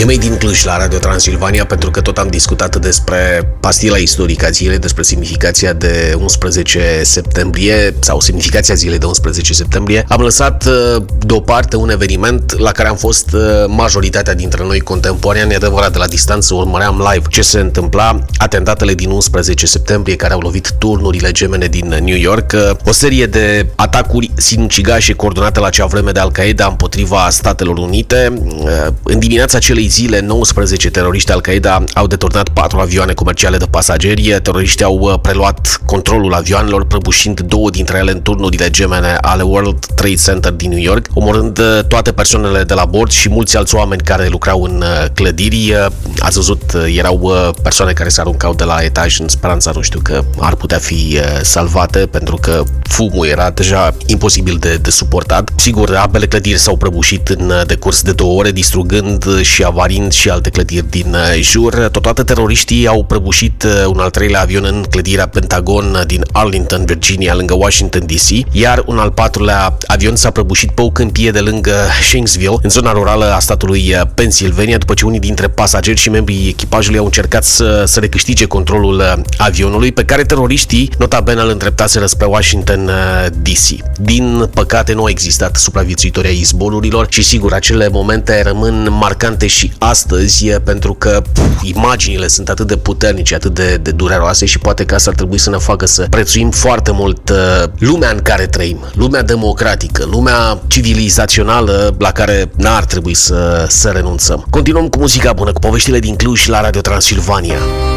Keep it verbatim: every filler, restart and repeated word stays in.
De mei din Cluj la Radio Transilvania, pentru că tot am discutat despre pastila istorică a zilei, despre semnificația de unsprezece septembrie sau semnificația zilei de unsprezece septembrie. Am lăsat deoparte un eveniment la care am fost majoritatea dintre noi contemporanei, adevărat, de la distanță urmăream live ce se întâmpla, atentatele din unsprezece septembrie care au lovit turnurile gemene din New York, o serie de atacuri sinucigașe coordonate la acea vreme de Al-Qaeda împotriva Statelor Unite. În dimineața acelei zile, nouăsprezece teroriști Al-Qaeda au deturnat patru avioane comerciale de pasageri. Teroriștii au preluat controlul avioanelor, prăbușind două dintre ele în turnurile gemene ale World Trade Center din New York, omorând toate persoanele de la bord și mulți alți oameni care lucrau în clădiri. Ați văzut, erau persoane care se aruncau de la etaj în speranța, nu știu, că ar putea fi salvate, pentru că fumul era deja imposibil de, de suportat. Sigur, ambele clădiri s-au prăbușit în decurs de două ore, distrugând și avarind și alte clădiri din jur. Totodată teroriștii au prăbușit un al treilea avion în clădirea Pentagon din Arlington, Virginia, lângă Washington D C, iar un al patrulea avion s-a prăbușit pe o câmpie de lângă Shanksville, în zona rurală a statului Pennsylvania, după ce unii dintre pasageri și membrii echipajului au încercat să, să recâștige controlul avionului, pe care teroriștii, nota bene, îl îndreptaseră spre Washington D C. Din păcate, nu au existat supraviețuitori ai izborurilor și, sigur, acele momente rămân marcante și astăzi, pentru că puf, imaginile sunt atât de puternice, atât de, de dureroase și poate că asta ar trebui să ne facă să prețuim foarte mult uh, lumea în care trăim, lumea democratică, lumea civilizațională la care n-ar trebui să, să renunțăm. Continuăm cu muzica bună, cu poveștile din Cluj la Radio Transilvania.